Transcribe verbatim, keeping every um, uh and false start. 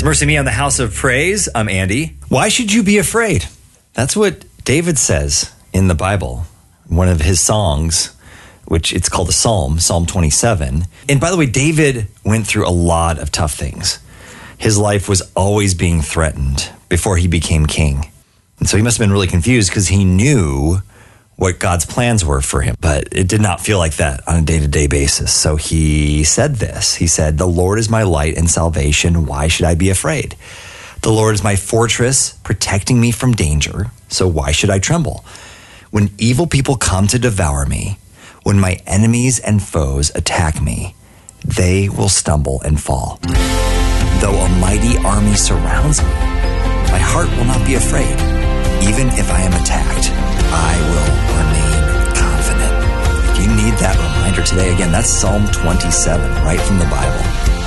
Mercy Me on the House of Praise. I'm Andy. Why should you be afraid? That's what David says in the Bible. One of his songs, which it's called a psalm, Psalm twenty-seven. And by the way, David went through a lot of tough things. His life was always being threatened before he became king. And so he must have been really confused because he knew what God's plans were for him, but it did not feel like that on a day-to-day basis. So he said this. He said, "The Lord is my light and salvation. Why should I be afraid? The Lord is my fortress, protecting me from danger. So why should I tremble? When evil people come to devour me, when my enemies and foes attack me, they will stumble and fall. Though a mighty army surrounds me, my heart will not be afraid. Even if I am attacked, I will remain confident." If you need that reminder today, again, that's Psalm twenty-seven, right from the Bible.